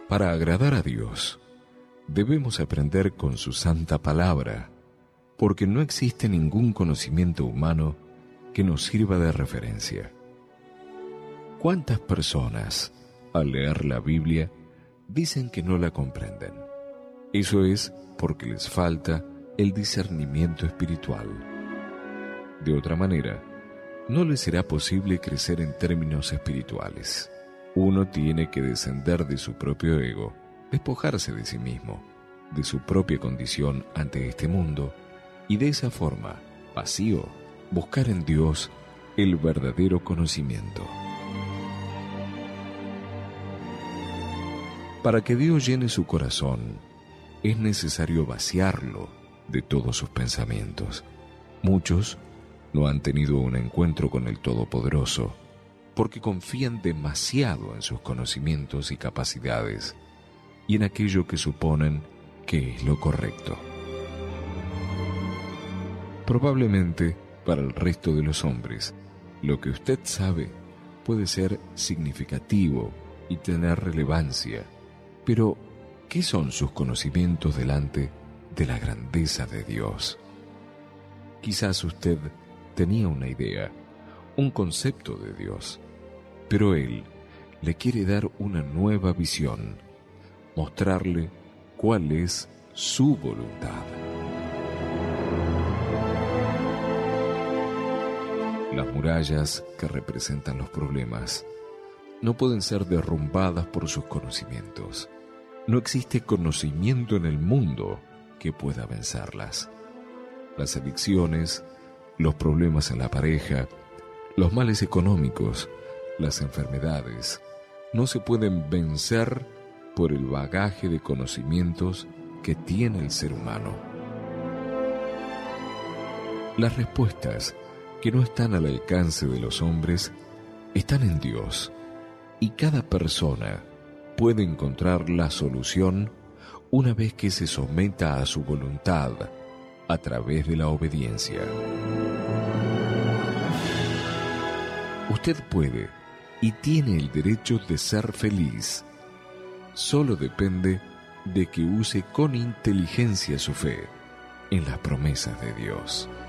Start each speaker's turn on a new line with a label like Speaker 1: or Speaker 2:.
Speaker 1: Para agradar a Dios, debemos aprender con su santa palabra, porque no existe ningún conocimiento humano que nos sirva de referencia. ¿Cuántas personas, al leer la Biblia, dicen que no la comprenden? Eso es porque les falta el discernimiento espiritual. De otra manera, no les será posible crecer en términos espirituales. Uno tiene que descender de su propio ego, despojarse de sí mismo, de su propia condición ante este mundo, y de esa forma, vacío, buscar en Dios el verdadero conocimiento. Para que Dios llene su corazón, es necesario vaciarlo de todos sus pensamientos. Muchos no han tenido un encuentro con el Todopoderoso porque confían demasiado en sus conocimientos y capacidades y en aquello que suponen que es lo correcto. Probablemente, para el resto de los hombres, lo que usted sabe puede ser significativo y tener relevancia, pero ¿qué son sus conocimientos delante de la grandeza de Dios? Quizás usted tenía una idea, un concepto de Dios, pero Él le quiere dar una nueva visión, mostrarle cuál es su voluntad. Las murallas que representan los problemas no pueden ser derrumbadas por sus conocimientos. No existe conocimiento en el mundo que pueda vencerlas. Las adicciones, los problemas en la pareja, los males económicos, las enfermedades, no se pueden vencer por el bagaje de conocimientos que tiene el ser humano. Las respuestas que no están al alcance de los hombres están en Dios, y cada persona puede encontrar la solución una vez que se someta a su voluntad a través de la obediencia. Usted puede y tiene el derecho de ser feliz. Solo depende de que use con inteligencia su fe en las promesas de Dios.